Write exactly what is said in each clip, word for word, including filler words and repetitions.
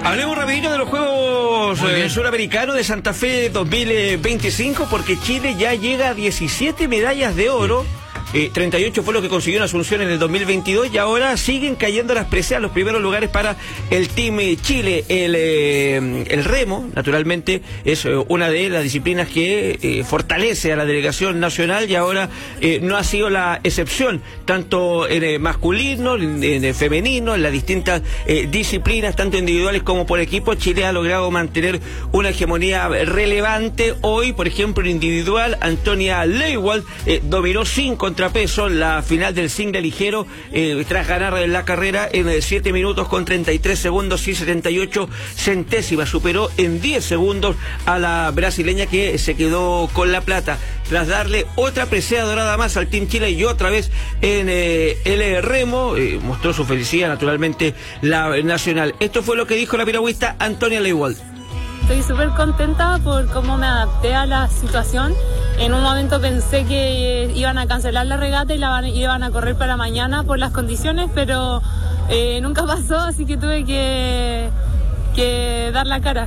Hablemos rapidito de los Juegos eh, Suramericanos de Santa Fe dos mil veinticinco, porque Chile ya llega a diecisiete medallas de oro. Eh, treinta y ocho fue lo que consiguió en Asunción en el dos mil veintidós y ahora siguen cayendo las preseas, los primeros lugares para el Team Chile. El, eh, el remo, naturalmente, es eh, una de las disciplinas que eh, fortalece a la delegación nacional y ahora eh, no ha sido la excepción, tanto en eh, masculino, en, en eh, femenino, en las distintas eh, disciplinas, tanto individuales como por equipo. Chile ha logrado mantener una hegemonía relevante. Hoy, por ejemplo, en individual, Antonia Lewald eh, dominó sin contra peso la final del single ligero eh, tras ganar la carrera en siete minutos con treinta y tres segundos y setenta y ocho centésimas. Superó en diez segundos a la brasileña, que se quedó con la plata tras darle otra presea dorada más al Team Chile. Y otra vez en eh, el remo eh, mostró su felicidad, naturalmente, la nacional. Esto fue lo que dijo la piragüista Antonia Lewald. Estoy súper contenta por cómo me adapté a la situación. En un momento pensé que iban a cancelar la regata y la van, iban a correr para mañana por las condiciones, pero eh, nunca pasó, así que tuve que, que dar la cara.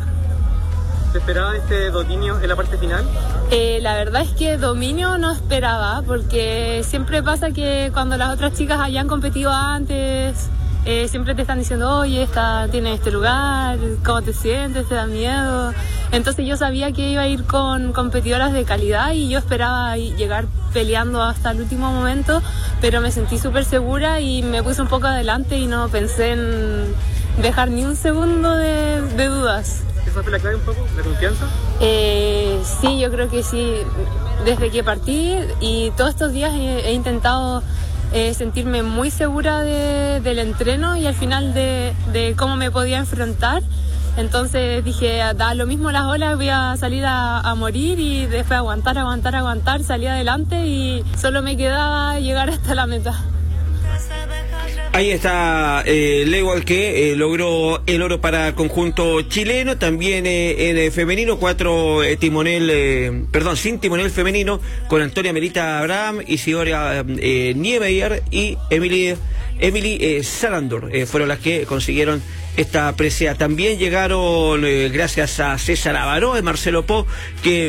¿Te esperaba este dominio en la parte final? Eh, la verdad es que dominio no esperaba, porque siempre pasa que cuando las otras chicas hayan competido antes, Eh, siempre te están diciendo, oye, esta tiene este lugar, ¿cómo te sientes? ¿Te da miedo? Entonces yo sabía que iba a ir con competidoras de calidad y yo esperaba llegar peleando hasta el último momento, pero me sentí súper segura y me puse un poco adelante y no pensé en dejar ni un segundo de, de dudas. ¿Esa fue la clave un poco? ¿La confianza? Eh, sí, yo creo que sí. Desde que partí y todos estos días he, he intentado Eh, sentirme muy segura de, del entreno y al final de, de cómo me podía enfrentar. Entonces dije, da lo mismo las olas, voy a salir a, a morir y después aguantar, aguantar, aguantar, salí adelante y solo me quedaba llegar hasta la meta. Ahí está eh, Lewald, que eh, logró el oro para el conjunto chileno. También eh, en el femenino, cuatro eh, timonel, eh, perdón, sin timonel femenino, con Antonia Melita Abraham, Isidora eh, Niemeyer y Emily, Emily eh, Salandor, eh, fueron las que consiguieron esta presea. También llegaron, eh, gracias a César Avaró, y Marcelo Po, que